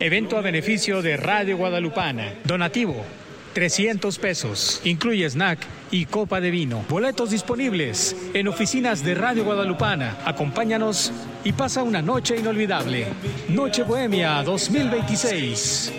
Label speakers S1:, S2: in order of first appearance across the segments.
S1: Evento a beneficio de Radio Guadalupana. Donativo, 300 pesos. Incluye snack y copa de vino. Boletos disponibles en oficinas de Radio Guadalupana. Acompáñanos y pasa una noche inolvidable. Noche Bohemia 2026.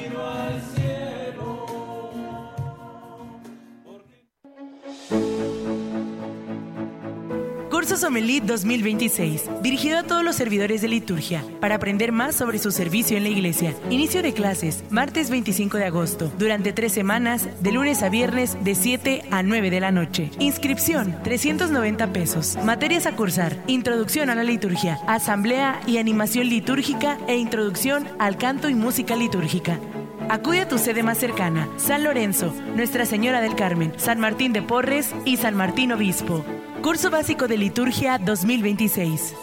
S2: Curso Sommelier 2026, dirigido a todos los servidores de liturgia, para aprender más sobre su servicio en la iglesia. Inicio de clases, martes 25 de agosto, durante 3 semanas, de lunes a viernes, de 7 a 9 de la noche. Inscripción, 390 pesos. Materias a cursar, introducción a la liturgia, asamblea y animación litúrgica e introducción al canto y música litúrgica. Acude a tu sede más cercana, San Lorenzo, Nuestra Señora del Carmen, San Martín de Porres y San Martín Obispo. Curso básico de liturgia 2026.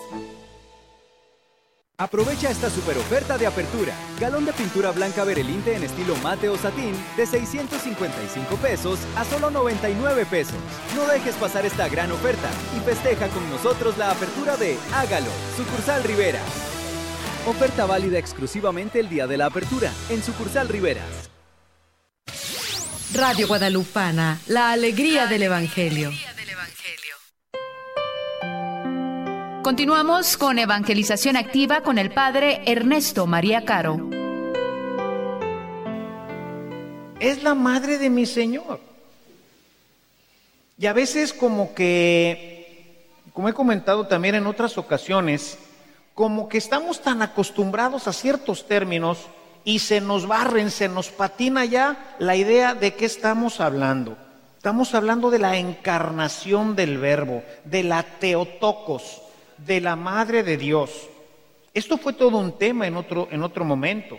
S3: Aprovecha esta super oferta de apertura. Galón de pintura blanca Berelinte en estilo mate o satín de 655 pesos a solo 99 pesos. No dejes pasar esta gran oferta y festeja con nosotros la apertura de Hágalo, sucursal Rivera. Oferta válida exclusivamente el día de la apertura en sucursal Riveras.
S4: Radio Guadalupana, la alegría del Evangelio.
S5: Continuamos con Evangelización Activa con el Padre Ernesto María Caro.
S6: Es la madre de mi Señor. Y a veces como he comentado también en otras ocasiones, como que estamos tan acostumbrados a ciertos términos y se nos barren, se nos patina ya la idea de qué estamos hablando. Estamos hablando de la encarnación del Verbo, de la Theotokos, de la Madre de Dios. Esto fue todo un tema en otro momento.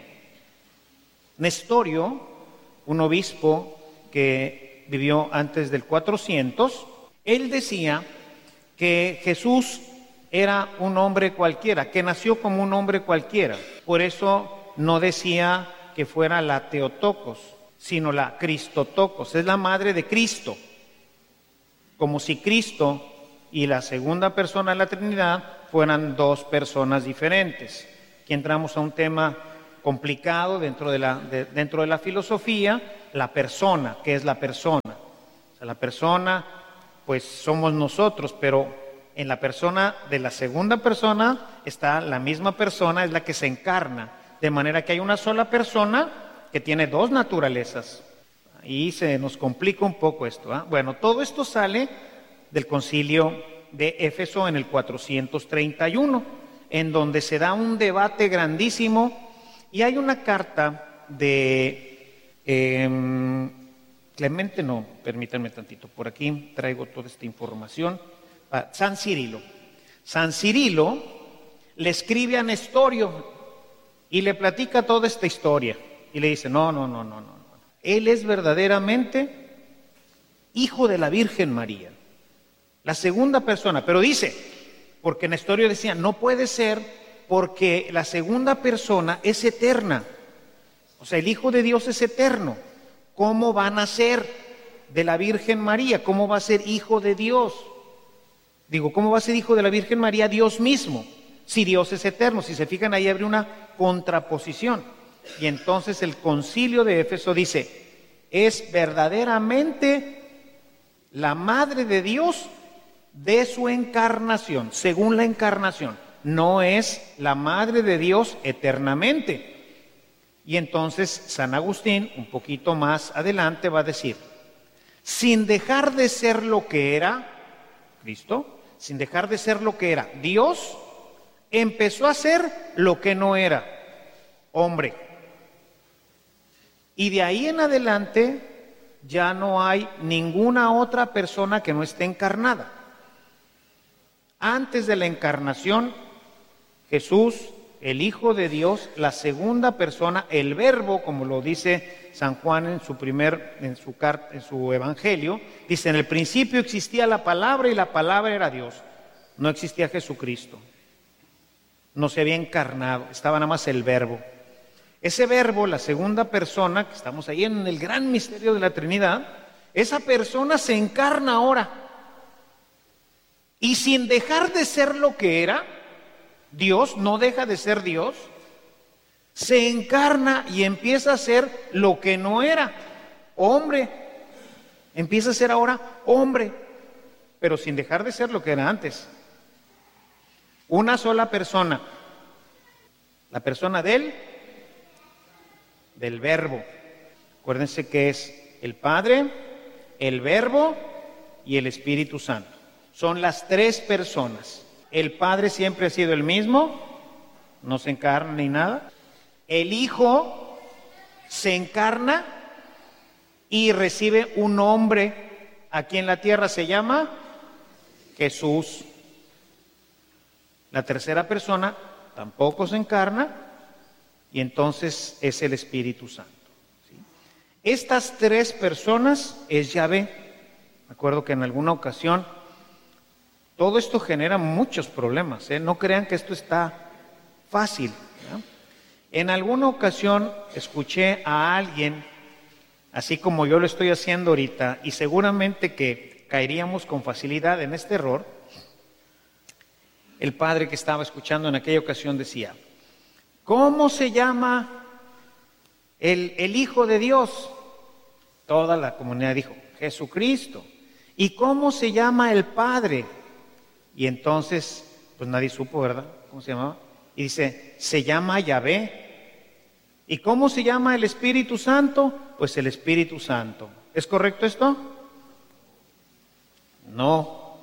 S6: Nestorio, un obispo que vivió antes del 400, él decía que Jesús era un hombre cualquiera, que nació como un hombre cualquiera. Por eso no decía que fuera la Theotokos, sino la Cristotokos, es la madre de Cristo. Como si Cristo y la segunda persona de la Trinidad fueran dos personas diferentes. Aquí entramos a un tema complicado dentro de la filosofía, la persona, ¿qué es la persona? O sea, la persona, pues somos nosotros, pero en la persona de la segunda persona está la misma persona, es la que se encarna, de manera que hay una sola persona que tiene dos naturalezas. Ahí se nos complica un poco esto, ¿eh? Bueno, todo esto sale del concilio de Éfeso en el 431, en donde se da un debate grandísimo, y hay una carta de Clemente, no, permítanme tantito, por aquí traigo toda esta información. San Cirilo. San Cirilo le escribe a Nestorio y le platica toda esta historia y le dice, no. Él es verdaderamente hijo de la Virgen María, la segunda persona, pero dice, porque Nestorio decía, no puede ser porque la segunda persona es eterna, o sea, el Hijo de Dios es eterno. ¿Cómo van a ser de la Virgen María? ¿Cómo va a ser hijo de Dios? Digo, ¿cómo va a ser hijo de la Virgen María Dios mismo? Si Dios es eterno, si se fijan ahí abre una contraposición. Y entonces el concilio de Éfeso dice, es verdaderamente la madre de Dios de su encarnación, según la encarnación, no es la madre de Dios eternamente. Y entonces San Agustín, un poquito más adelante, va a decir, sin dejar de ser lo que era Cristo, sin dejar de ser lo que era Dios, empezó a ser lo que no era, hombre. Y de ahí en adelante ya no hay ninguna otra persona que no esté encarnada. Antes de la encarnación, Jesús, el Hijo de Dios, la segunda persona, el Verbo, como lo dice San Juan en su Evangelio, dice, en el principio existía la palabra y la palabra era Dios. No existía Jesucristo. No se había encarnado, estaba nada más el Verbo. Ese Verbo, la segunda persona, que estamos ahí en el gran misterio de la Trinidad, esa persona se encarna ahora. Y sin dejar de ser lo que era, Dios no deja de ser Dios, Se encarna y empieza a ser lo que no era, hombre. Empieza a ser ahora hombre, pero sin dejar de ser lo que era antes. Una sola persona, la persona del Verbo. Acuérdense que es el Padre, el Verbo y el Espíritu Santo. Son las tres personas. El Padre siempre ha sido el mismo, no se encarna ni nada. El Hijo se encarna y recibe un nombre aquí en la tierra, se llama Jesús. La tercera persona tampoco se encarna y entonces es el Espíritu Santo. ¿Sí? Estas tres personas es Yahvé. Me acuerdo que en alguna ocasión todo esto genera muchos problemas, ¿eh? No crean que esto está fácil, ¿no? En alguna ocasión escuché a alguien, así como yo lo estoy haciendo ahorita, y seguramente que caeríamos con facilidad en este error. El padre que estaba escuchando en aquella ocasión decía: ¿cómo se llama el Hijo de Dios? Toda la comunidad dijo: Jesucristo. ¿Y cómo se llama el Padre? Y entonces, pues nadie supo, ¿verdad? ¿Cómo se llamaba? Y dice: se llama Yahvé. ¿Y cómo se llama el Espíritu Santo? Pues el Espíritu Santo. ¿Es correcto esto? No.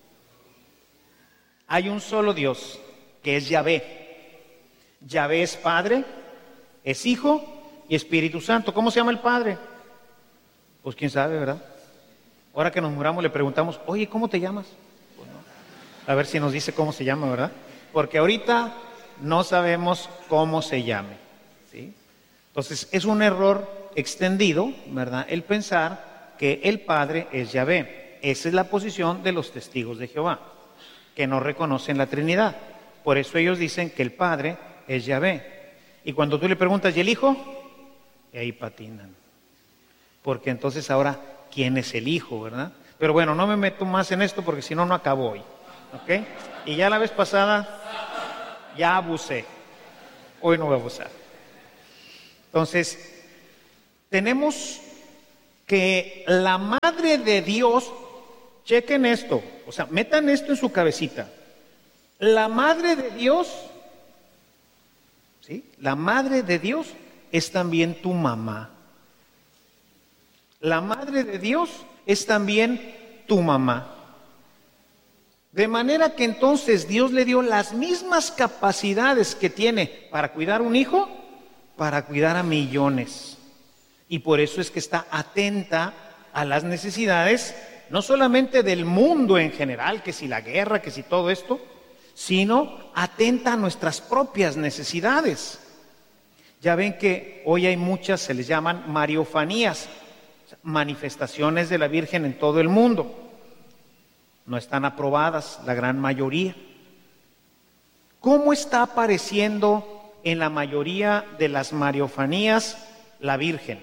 S6: Hay un solo Dios, que es Yahvé. Yahvé es Padre, es Hijo y Espíritu Santo. ¿Cómo se llama el Padre? Pues quién sabe, ¿verdad? Ahora que nos muramos le preguntamos: oye, ¿cómo te llamas? Pues no. A ver si nos dice cómo se llama, ¿verdad? Porque ahorita no sabemos cómo se llame, ¿sí? Entonces es un error extendido, ¿verdad?, el pensar que el Padre es Yahvé. Esa es la posición de los testigos de Jehová, que no reconocen la Trinidad. Por eso ellos dicen que el Padre es Yahvé. Y cuando tú le preguntas: ¿y el Hijo? Y ahí patinan. Porque entonces ahora, ¿quién es el Hijo, verdad? Pero bueno, no me meto más en esto porque si no, no acabo hoy. ¿Ok? Y ya la vez pasada ya abusé. Hoy no voy a abusar. Entonces, tenemos que la Madre de Dios, chequen esto, o sea, metan esto en su cabecita. La Madre de Dios, ¿sí?, la Madre de Dios es también tu mamá. La Madre de Dios es también tu mamá. De manera que entonces Dios le dio las mismas capacidades que tiene para cuidar un hijo, para cuidar a millones. Y por eso es que está atenta a las necesidades, no solamente del mundo en general, que si la guerra, que si todo esto, sino atenta a nuestras propias necesidades. Ya ven que hoy hay muchas, se les llaman mariofanías, manifestaciones de la Virgen en todo el mundo. No están aprobadas la gran mayoría. ¿Cómo está apareciendo en la mayoría de las mariofanías la Virgen?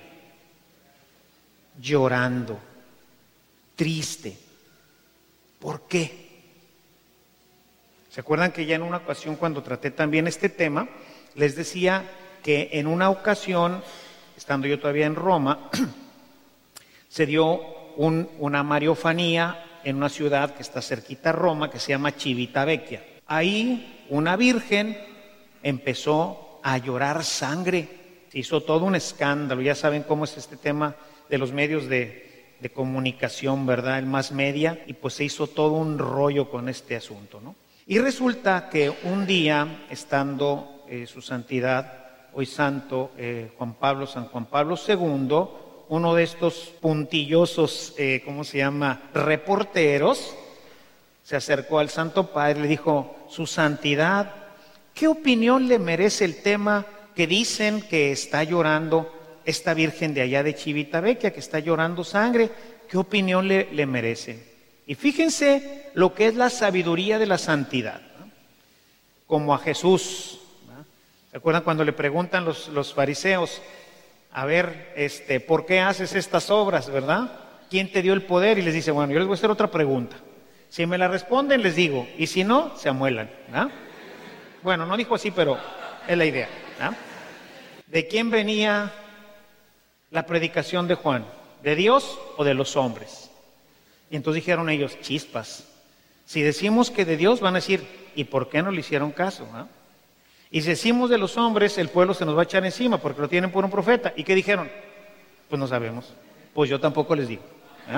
S6: Llorando, triste. ¿Por qué? ¿Se acuerdan que ya en una ocasión, cuando traté también este tema, les decía que en una ocasión, estando yo todavía en Roma, se dio una mariofanía en una ciudad que está cerquita a Roma, que se llama Civitavecchia. Ahí una virgen empezó a llorar sangre. Se hizo todo un escándalo. Ya saben cómo es este tema de los medios de comunicación, ¿verdad? El mass media. Y pues se hizo todo un rollo con este asunto, ¿no? Y resulta que un día, estando su santidad, hoy santo, San Juan Pablo II, uno de estos puntillosos, ¿cómo se llama?, reporteros, se acercó al Santo Padre y le dijo: Su Santidad, ¿qué opinión le merece el tema que dicen que está llorando esta Virgen de allá de Civitavecchia, que está llorando sangre? ¿Qué opinión le merece? Y fíjense lo que es la sabiduría de la santidad, ¿no? Como a Jesús, ¿no? ¿Se acuerdan cuando le preguntan los fariseos: a ver, ¿por qué haces estas obras, verdad? ¿Quién te dio el poder? Y les dice: bueno, yo les voy a hacer otra pregunta. Si me la responden, les digo, y si no, se amuelan, ¿no? Bueno, no dijo así, pero es la idea, ¿no? ¿De quién venía la predicación de Juan? ¿De Dios o de los hombres? Y entonces dijeron ellos, chispas. Si decimos que de Dios, van a decir, ¿y por qué no le hicieron caso? Y si decimos de los hombres, el pueblo se nos va a echar encima porque lo tienen por un profeta. ¿Y qué dijeron? Pues no sabemos. Pues yo tampoco les digo.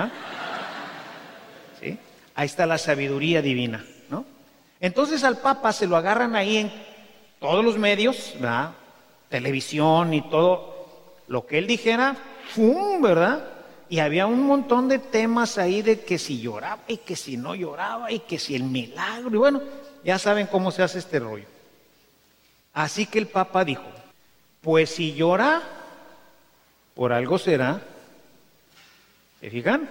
S6: ¿Sí? Ahí está la sabiduría divina, ¿no? Entonces al Papa se lo agarran ahí en todos los medios, ¿verdad? Televisión y todo. Lo que él dijera, ¡fum!, ¿verdad? Y había un montón de temas ahí de que si lloraba y que si no lloraba y que si el milagro. Y bueno, ya saben cómo se hace este rollo. Así que el Papa dijo, pues si llora, por algo será. ¿Se fijan?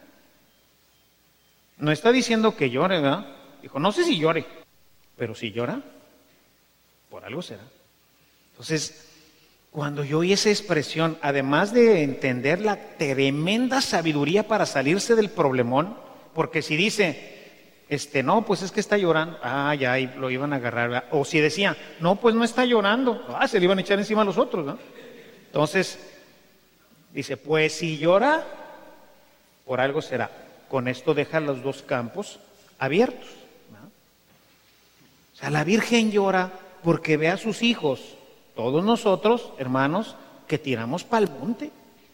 S6: No está diciendo que llore, ¿verdad? Dijo, no sé si llore, pero si llora, por algo será. Entonces, cuando yo oí esa expresión, además de entender la tremenda sabiduría para salirse del problemón, porque si dice, no, pues es que está llorando, ya lo iban a agarrar, ¿verdad? O si decía, no, pues no está llorando, se le iban a echar encima a los otros, ¿no? Entonces, dice, pues si llora, por algo será. Con esto deja los dos campos abiertos, ¿no? O sea, la Virgen llora porque ve a sus hijos, todos nosotros, hermanos, que tiramos pa'l monte.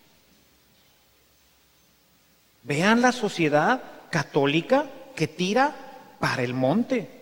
S6: Vean la sociedad católica que tira para el monte.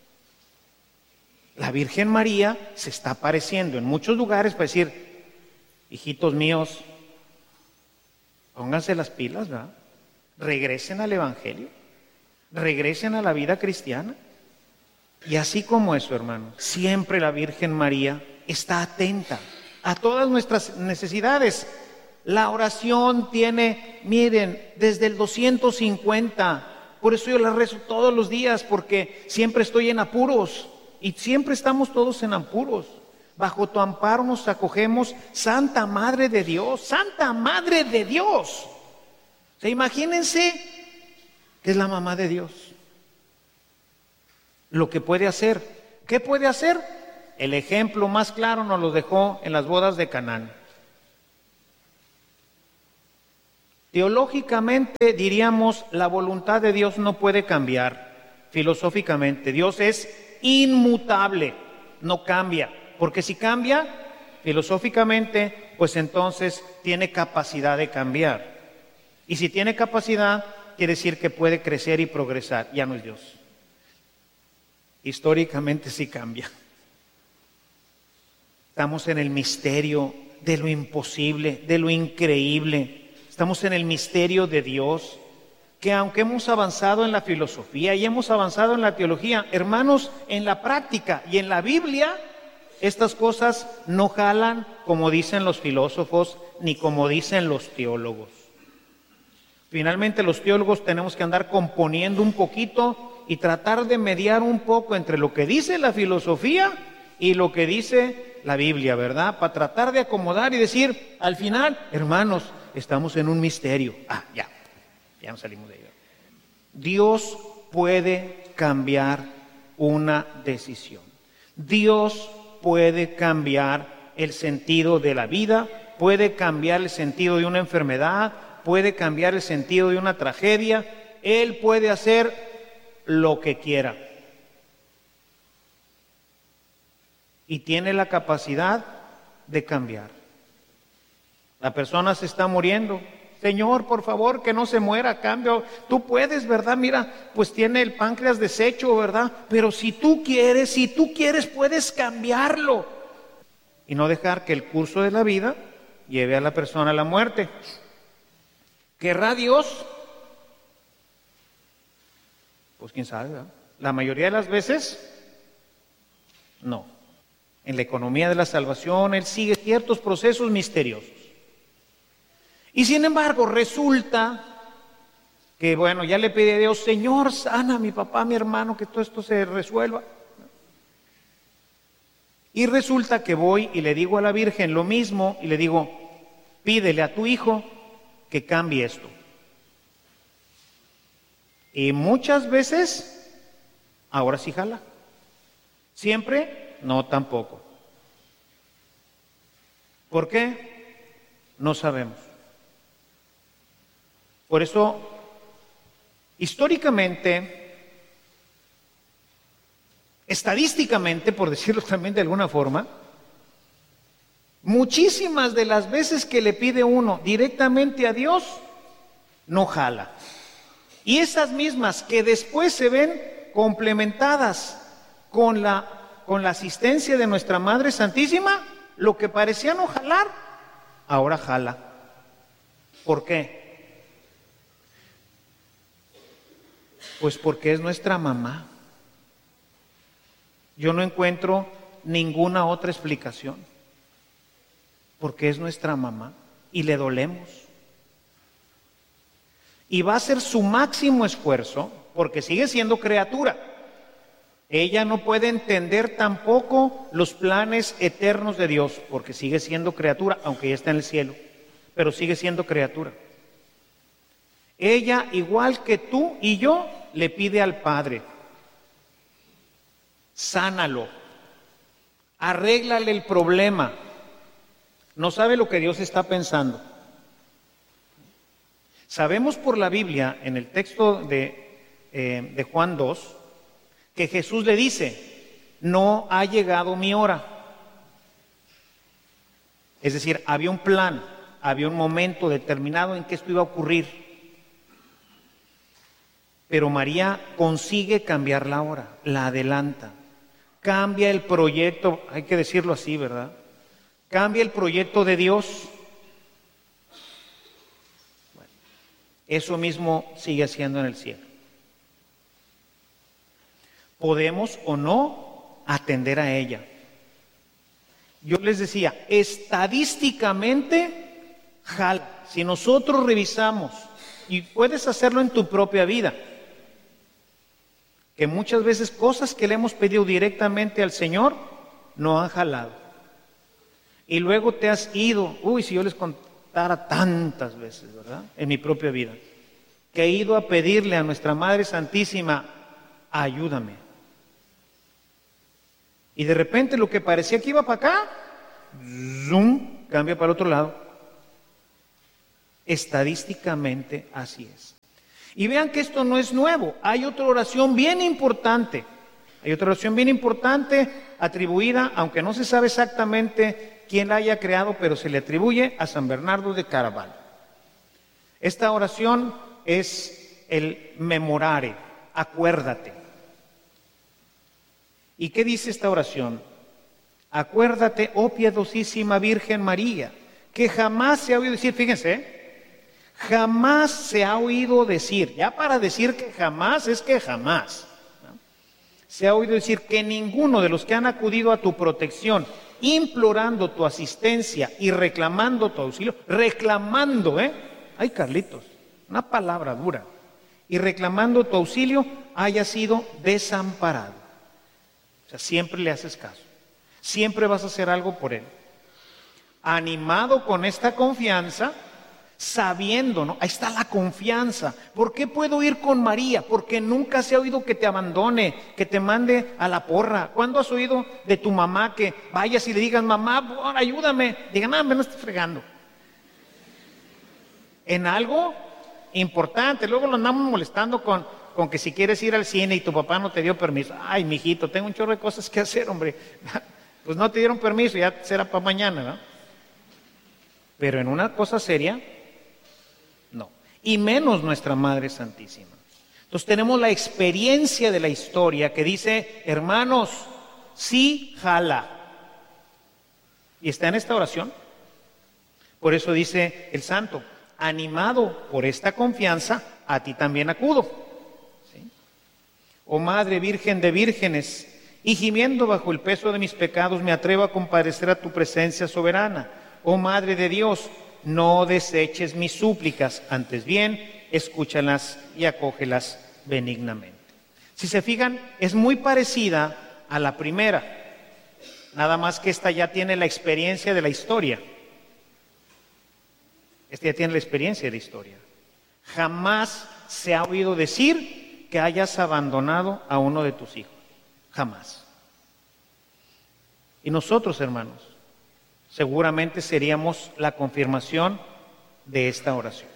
S6: La Virgen María se está apareciendo en muchos lugares para decir, hijitos míos, pónganse las pilas, ¿verdad? Regresen al Evangelio, regresen a la vida cristiana. Y así como eso, hermanos, siempre la Virgen María está atenta a todas nuestras necesidades. La oración tiene, miren, desde el 250, por eso yo la rezo todos los días, porque siempre estoy en apuros y siempre estamos todos en apuros. Bajo tu amparo nos acogemos, Santa Madre de Dios, Santa Madre de Dios. O sea, imagínense que es la mamá de Dios. Lo que puede hacer. ¿Qué puede hacer? El ejemplo más claro nos lo dejó en las bodas de Canaán. Teológicamente diríamos, la voluntad de Dios no puede cambiar. Filosóficamente, Dios es inmutable, no cambia. Porque si cambia, filosóficamente, pues entonces tiene capacidad de cambiar. Y si tiene capacidad, quiere decir que puede crecer y progresar. Ya no es Dios. Históricamente sí cambia. Estamos en el misterio de lo imposible, de lo increíble. Estamos en el misterio de Dios, que aunque hemos avanzado en la filosofía y hemos avanzado en la teología, hermanos, en la práctica y en la Biblia, estas cosas no jalan como dicen los filósofos ni como dicen los teólogos. Finalmente los teólogos tenemos que andar componiendo un poquito y tratar de mediar un poco entre lo que dice la filosofía y lo que dice la Biblia, ¿verdad? Para tratar de acomodar y decir, al final, hermanos, estamos en un misterio. Ya nos salimos de ahí. Dios puede cambiar una decisión. Dios puede cambiar el sentido de la vida, puede cambiar el sentido de una enfermedad, puede cambiar el sentido de una tragedia. Él puede hacer lo que quiera. Y tiene la capacidad de cambiar. La persona se está muriendo. Señor, por favor, que no se muera a cambio. Tú puedes, ¿verdad? Mira, pues tiene el páncreas deshecho, ¿verdad? Pero si tú quieres, puedes cambiarlo. Y no dejar que el curso de la vida lleve a la persona a la muerte. ¿Querrá Dios? Pues quién sabe, ¿verdad? La mayoría de las veces, no. En la economía de la salvación, Él sigue ciertos procesos misteriosos. Y sin embargo, resulta que, bueno, ya le pedí a Dios, Señor, sana a mi papá, a mi hermano, que todo esto se resuelva. Y resulta que voy y le digo a la Virgen lo mismo, y le digo, pídele a tu hijo que cambie esto. Y muchas veces, ahora sí jala. Siempre, no tampoco. ¿Por qué? No sabemos. Por eso, históricamente, estadísticamente, por decirlo también de alguna forma, muchísimas de las veces que le pide uno directamente a Dios, no jala. Y esas mismas que después se ven complementadas con la asistencia de nuestra Madre Santísima, lo que parecía no jalar, ahora jala. ¿Por qué? Pues porque es nuestra mamá. Yo no encuentro ninguna otra explicación. Porque es nuestra mamá y le dolemos. Y va a hacer su máximo esfuerzo porque sigue siendo criatura. Ella no puede entender tampoco los planes eternos de Dios porque sigue siendo criatura, aunque ya está en el cielo, pero sigue siendo criatura. Ella, igual que tú y yo, le pide al Padre: sánalo, arréglale el problema. No sabe lo que Dios está pensando. Sabemos por la Biblia, en el texto de Juan 2, que Jesús le dice: no ha llegado mi hora. Es decir, había un plan, había un momento determinado en que esto iba a ocurrir. Pero María consigue cambiar la hora, la adelanta, cambia el proyecto, hay que decirlo así, ¿verdad? Cambia el proyecto de Dios. Bueno, eso mismo sigue haciendo en el cielo. Podemos o no atender a ella. Yo les decía, estadísticamente, jala. Si nosotros revisamos, y puedes hacerlo en tu propia vida, que muchas veces cosas que le hemos pedido directamente al Señor no han jalado. Y luego te has ido, si yo les contara tantas veces, ¿verdad? En mi propia vida, que he ido a pedirle a nuestra Madre Santísima: ayúdame. Y de repente lo que parecía que iba para acá, zoom, cambia para el otro lado. Estadísticamente así es. Y vean que esto no es nuevo. Hay otra oración bien importante. Hay otra oración bien importante atribuida, aunque no se sabe exactamente quién la haya creado, pero se le atribuye a San Bernardo de Claraval. Esta oración es el memorare, acuérdate. ¿Y qué dice esta oración? Acuérdate, oh piadosísima Virgen María, que jamás se ha oído decir, fíjense, jamás se ha oído decir, ya para decir que jamás es que jamás, ¿no? Se ha oído decir que ninguno de los que han acudido a tu protección, implorando tu asistencia y reclamando tu auxilio, reclamando, ay Carlitos, una palabra dura, y reclamando tu auxilio, haya sido desamparado. O sea, siempre le haces caso, siempre vas a hacer algo por él. Animado con esta confianza, sabiendo, ¿no? Ahí está la confianza. ¿Por qué puedo ir con María? Porque nunca se ha oído que te abandone, que te mande a la porra. ¿Cuándo has oído de tu mamá que vayas y le digas, mamá, ayúdame? Digan, no estoy fregando. En algo importante. Luego lo andamos molestando con que si quieres ir al cine y tu papá no te dio permiso. Ay, mijito, tengo un chorro de cosas que hacer, hombre. Pues no te dieron permiso, ya será para mañana, ¿no? Pero en una cosa seria, no. Y menos nuestra Madre Santísima. Entonces tenemos la experiencia de la historia que dice, hermanos, sí jala. Y está en esta oración. Por eso dice el santo, animado por esta confianza, a ti también acudo. ¿Sí? Oh Madre Virgen de vírgenes, y gimiendo bajo el peso de mis pecados, me atrevo a comparecer a tu presencia soberana. Oh Madre de Dios, no deseches mis súplicas, antes bien, escúchalas y acógelas benignamente. Si se fijan, es muy parecida a la primera, nada más que esta ya tiene la experiencia de la historia. Esta ya tiene la experiencia de la historia. Jamás se ha oído decir que hayas abandonado a uno de tus hijos. Jamás. Y nosotros, hermanos, seguramente seríamos la confirmación de esta oración.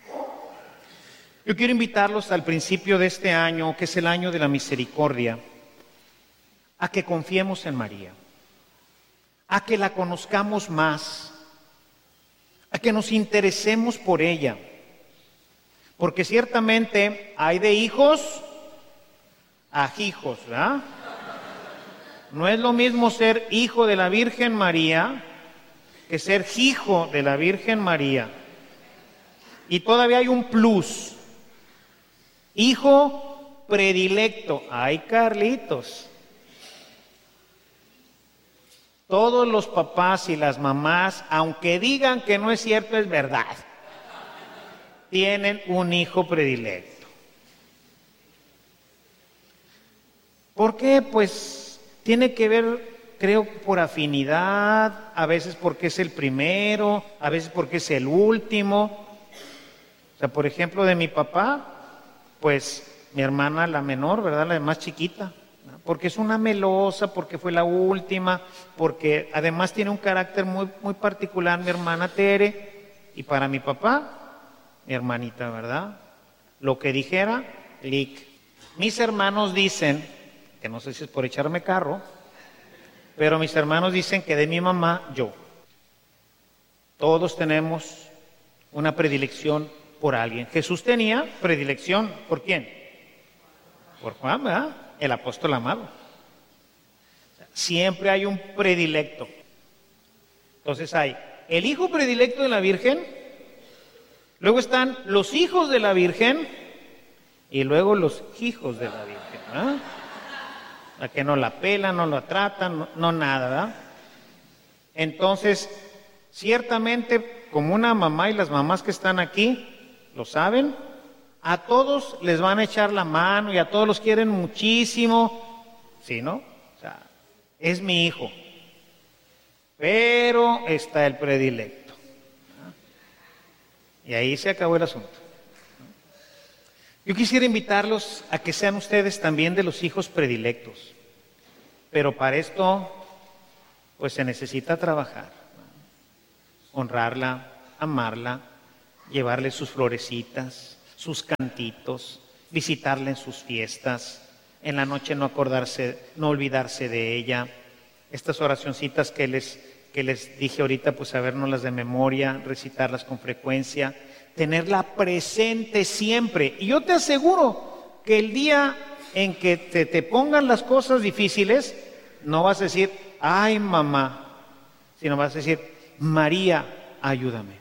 S6: Yo quiero invitarlos al principio de este año, que es el año de la misericordia, a que confiemos en María, a que la conozcamos más, a que nos interesemos por ella, porque ciertamente hay de hijos a hijos, ¿verdad? No es lo mismo ser hijo de la Virgen María que ser hijo de la Virgen María. Y todavía hay un plus. Hijo predilecto. Ay, Carlitos. Todos los papás y las mamás, aunque digan que no es cierto, es verdad. Tienen un hijo predilecto. ¿Por qué? Pues tiene que ver, creo, por afinidad, a veces porque es el primero, a veces porque es el último. O sea, por ejemplo, de mi papá, pues mi hermana, la menor, ¿verdad? La más chiquita, ¿no? Porque es una melosa, porque fue la última, porque además tiene un carácter muy, muy particular mi hermana Tere, y para mi papá, mi hermanita, ¿verdad? Lo que dijera, lic. Mis hermanos dicen, que no sé si es por echarme carro, pero mis hermanos dicen que de mi mamá, yo. Todos tenemos una predilección por alguien. Jesús tenía predilección, ¿por quién? Por Juan, ¿verdad? El apóstol amado. Siempre hay un predilecto. Entonces hay el hijo predilecto de la Virgen, luego están los hijos de la Virgen y luego los hijos de la Virgen, ¿verdad? A que no la pelan, no la tratan, no nada, ¿verdad? Entonces, ciertamente, como una mamá y las mamás que están aquí lo saben, a todos les van a echar la mano y a todos los quieren muchísimo, ¿sí, no? O sea, es mi hijo, pero está el predilecto, ¿verdad? Y ahí se acabó el asunto. Yo quisiera invitarlos a que sean ustedes también de los hijos predilectos, pero para esto, pues se necesita trabajar, ¿no? Honrarla, amarla, llevarle sus florecitas, sus cantitos, visitarla en sus fiestas, en la noche no olvidarse de ella. Estas oracioncitas que les dije ahorita, pues sabérnoslas de memoria, recitarlas con frecuencia, tenerla presente siempre. Y yo te aseguro que el día en que te pongan las cosas difíciles, no vas a decir, ay mamá, sino vas a decir, María, ayúdame.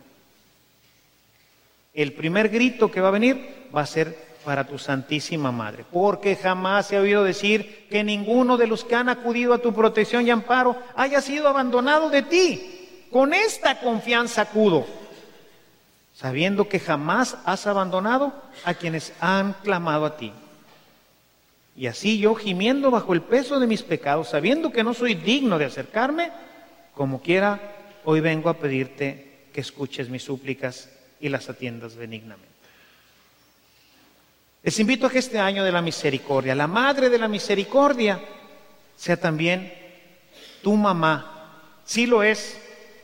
S6: El primer grito que va a venir va a ser para tu Santísima Madre, porque jamás he oído decir que ninguno de los que han acudido a tu protección y amparo haya sido abandonado de ti. Con esta confianza acudo, sabiendo que jamás has abandonado a quienes han clamado a ti. Y así yo, gimiendo bajo el peso de mis pecados, sabiendo que no soy digno de acercarme, como quiera, hoy vengo a pedirte que escuches mis súplicas y las atiendas benignamente. Les invito a que este año de la misericordia, la Madre de la Misericordia, sea también tu mamá. Sí lo es,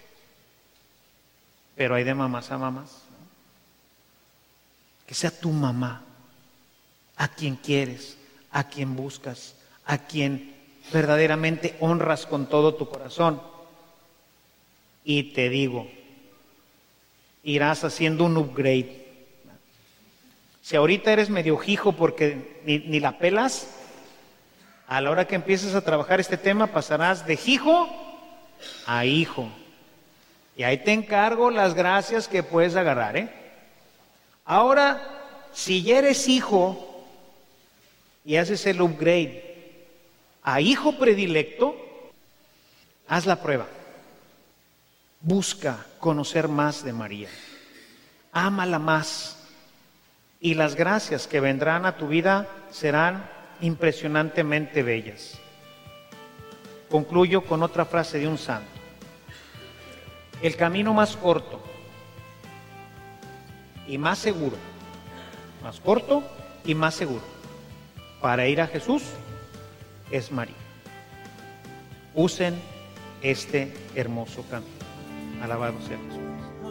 S6: pero hay de mamás a mamás, ¿no? Que sea tu mamá, a quien quieres, a quien buscas, a quien verdaderamente honras con todo tu corazón. Y te digo, irás haciendo un upgrade. Si ahorita eres medio hijo porque ni la pelas, a la hora que empieces a trabajar este tema pasarás de hijo a hijo. Y ahí te encargo las gracias que puedes agarrar, ¿eh? Ahora, si ya eres hijo y haces el upgrade a hijo predilecto, haz la prueba. Busca conocer más de María. Ámala más. Y las gracias que vendrán a tu vida serán impresionantemente bellas. Concluyo con otra frase de un santo. El camino más corto y más seguro, más corto y más seguro para ir a Jesús es María. Usen este hermoso canto. Alabado sea Jesús.